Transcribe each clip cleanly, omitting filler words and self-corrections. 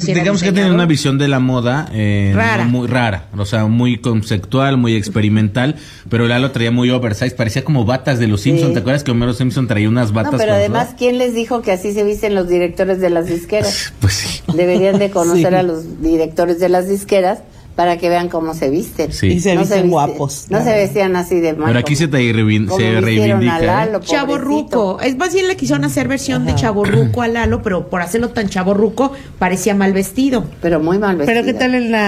digamos que tiene una visión de la moda rara. muy rara, o sea, muy conceptual, muy experimental, pero Lalo traía muy oversize, parecía como batas de los Simpson. ¿Te acuerdas que Homero Simpson traía unas batas? No, pero además, ¿quién les dijo que así se visten los directores de las disqueras? Pues sí. Deberían de conocer a los directores de las disqueras para que vean cómo se visten. Sí. Y se visten guapos. No se vestían así de mal. Pero aquí se reivindica. Chavorruco. Es más bien le quisieron hacer versión de Chavorruco a Lalo, pero por hacerlo tan Chavorruco parecía mal vestido. Pero muy mal vestido. Pero ¿qué tal en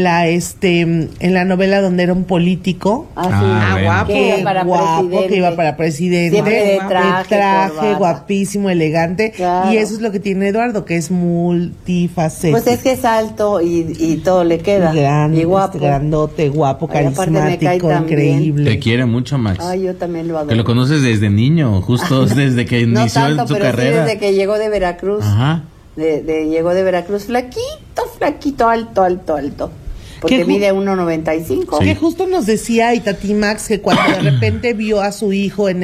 la novela donde era un político? Guapo. Que iba para presidente. Siempre de traje, guapísimo, elegante. Claro. Y eso es lo que tiene Eduardo, que es multifacético. Pues es que es alto y todo le queda. Y guapo. Grandote, guapo, carismático, increíble. Te quiere mucho, Max. Ay, yo también lo adoro. Que lo conoces desde niño, justo desde que no inició tanto, su pero carrera. Sí, desde que llegó de Veracruz. Ajá. Llegó de Veracruz flaquito, alto. Porque mide 1.95. Sí. Que justo nos decía Itatí Max que cuando de repente vio a su hijo en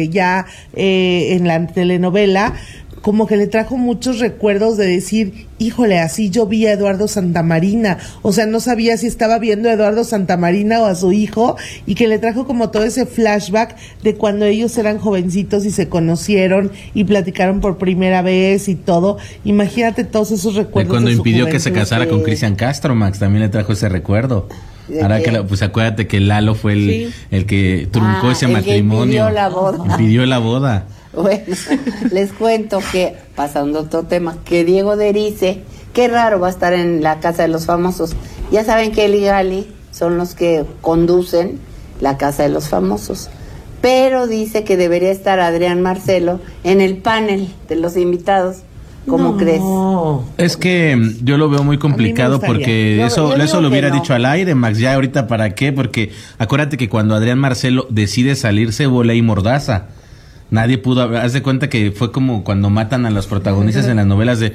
en la telenovela, como que le trajo muchos recuerdos de decir, híjole, así yo vi a Eduardo Santamarina, o sea, no sabía si estaba viendo a Eduardo Santamarina o a su hijo, y que le trajo como todo ese flashback de cuando ellos eran jovencitos y se conocieron y platicaron por primera vez y todo. Imagínate todos esos recuerdos. De cuando de su impidió que juventud. se casara con Cristian Castro, Max, también le trajo ese recuerdo. Ahora que pues acuérdate que Lalo fue el que truncó ese matrimonio. Impidió la boda. Bueno, les cuento que, pasando a otro tema, que Diego de Erice, qué raro va a estar en la Casa de los Famosos. Ya saben que él y Gali son los que conducen la Casa de los Famosos. Pero dice que debería estar Adrián Marcelo en el panel de los invitados. ¿Cómo crees? Es que yo lo veo muy complicado porque eso lo hubiera dicho al aire, Max. Ya ahorita para qué, porque acuérdate que cuando Adrián Marcelo decide salirse, hubo ley mordaza. Nadie pudo, haz de cuenta que fue como cuando matan a los protagonistas en las novelas de,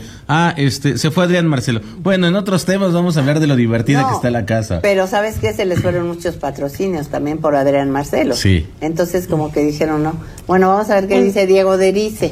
se fue Adrián Marcelo. Bueno, en otros temas vamos a hablar de lo divertida que está la casa. Pero ¿sabes qué? Se les fueron muchos patrocinios también por Adrián Marcelo. Sí. Entonces como que dijeron no. Bueno, vamos a ver qué dice Diego de Erice.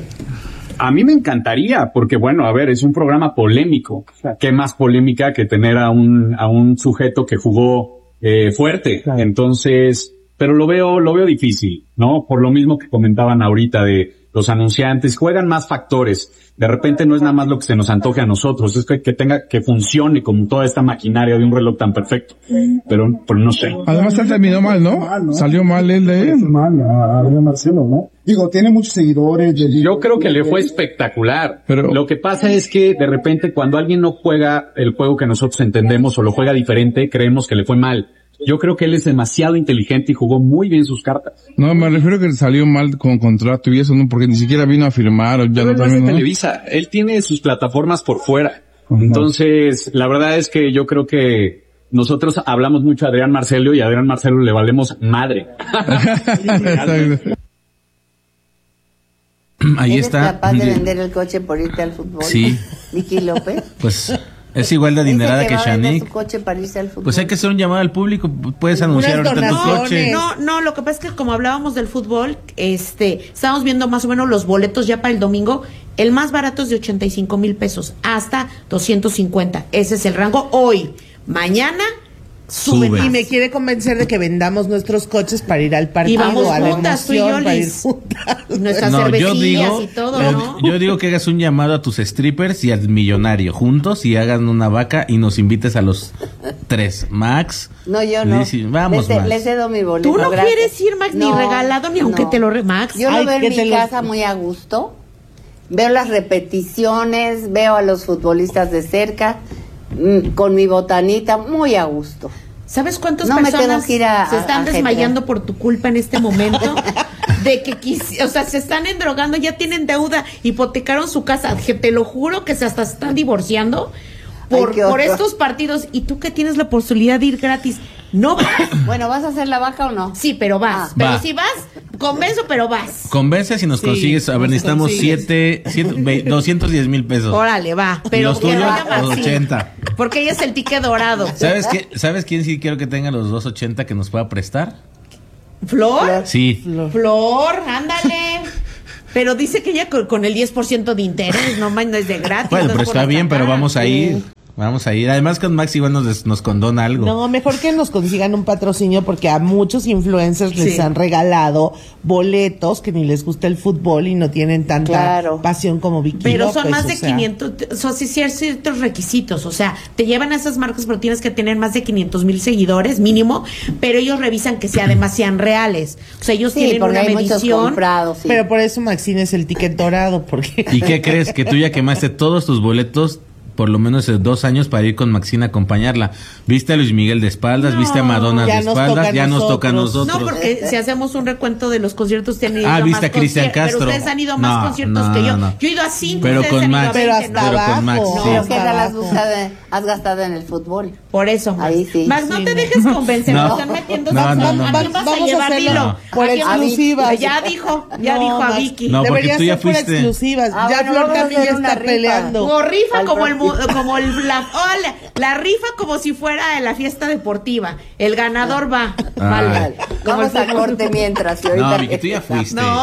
A mí me encantaría, porque bueno, a ver, es un programa polémico. ¿Qué más polémica que tener a un sujeto que jugó fuerte? Entonces, pero lo veo difícil, ¿no? Por lo mismo que comentaban ahorita de los anunciantes, juegan más factores. De repente no es nada más lo que se nos antoje a nosotros, es que funcione como toda esta maquinaria de un reloj tan perfecto. Pero no sé. Además él terminó mal, ¿no? Salió mal él de él. Mal a Adrián Marcelo, ¿no? Digo, tiene muchos seguidores. Yo creo que le fue espectacular. Pero lo que pasa es que de repente cuando alguien no juega el juego que nosotros entendemos o lo juega diferente, creemos que le fue mal. Yo creo que él es demasiado inteligente y jugó muy bien sus cartas. No, me refiero a que salió mal con contrato y eso, ¿no? Porque ni siquiera vino a firmar. O ya pero no también, es de ¿no? Televisa. Él tiene sus plataformas por fuera. Entonces, la verdad es que yo creo que nosotros hablamos mucho a Adrián Marcelo y a Adrián Marcelo le valemos madre. Ahí ¿Eres está. capaz de vender el coche por irte al fútbol? Sí. Vicky López. Pues es igual de adinerada que Shanique. Coche para irse al fútbol. Pues hay que hacer un llamado al público. Puedes anunciar ahorita tu coche. No, lo que pasa es que como hablábamos del fútbol, estamos viendo más o menos los boletos ya para el domingo. El más barato es de 85,000 pesos hasta 250. Ese es el rango hoy. Mañana sube más. Y me quiere convencer de que vendamos nuestros coches para ir al partido. Y vamos a la juntas, tú y yo, emoción, para ir Liz. juntas. Nuestras cervecillas y todo, ¿no? Yo digo que hagas un llamado a tus strippers y al millonario juntos y hagan una vaca y nos invites a los 3. Max. No, yo no. Liz, vamos, Max. Les cedo mi boleto. Tú no gracias. quieres ir, Max, ni regalado, ni aunque te lo Max. Yo lo veo en mi casa muy a gusto. Veo las repeticiones, veo a los futbolistas de cerca, con mi botanita, muy a gusto. ¿Sabes cuántas No me tengo personas que ir se están desmayando por tu culpa en este momento? De que se están endrogando, ya tienen deuda, hipotecaron su casa, que te lo juro que hasta se están divorciando por estos partidos, y tú que tienes la posibilidad de ir gratis, no vas. Bueno, ¿vas a hacer la vaca o no? Sí, pero vas. Pero va. Si vas, convenzo, pero vas. Convence si nos consigues. A ver, necesitamos 210,000 pesos. Órale, va. Pero los tuyos, los 80. Porque ella es el ticket dorado. ¿Sabes quién sí quiero que tenga los 280 que nos pueda prestar? ¿Flor? Sí. Flor, ándale. Pero dice que ella con el 10% de interés, no es de gratis. Bueno, no pero está bien, pero vamos a ir. Sí. Vamos a ir. Además con Max igual nos condona algo. No, mejor que nos consigan un patrocinio porque a muchos influencers les han regalado boletos que ni les gusta el fútbol y no tienen tanta pasión como Vicky Pero López, son más de 500, son ciertos requisitos, o sea, te llevan a esas marcas pero tienes que tener más de 500,000 seguidores mínimo, pero ellos revisan que sea además sean reales. O sea, ellos tienen una medición. Pero por eso Maxine es el ticket dorado, porque... ¿Y qué crees? Que tú ya quemaste todos tus boletos por lo menos 2 años para ir con Maxine a acompañarla. ¿Viste a Luis Miguel de espaldas? ¿Viste a Madonna de espaldas? Ya nos toca a nosotros. No, porque si hacemos un recuento de los conciertos te han ido ¿viste a Cristian Castro? Pero ustedes han ido más conciertos que yo. Yo he ido a 5, pero con Max. Pero hasta abajo. Con Max, pero ¿qué has gastado en el fútbol? Por eso, Max. Ahí sí. Max, no te dejes convencer, me están metiendo. Vamos a hacerlo por exclusivas. Ya dijo a Vicky. No, porque debería tú ya ser por fuiste. exclusivas. Ya Flor también ya está peleando. O rifa como la rifa como si fuera la fiesta deportiva. El ganador va. Vale. Vamos a corte mientras. No, Vicky, tú ya fuiste. No.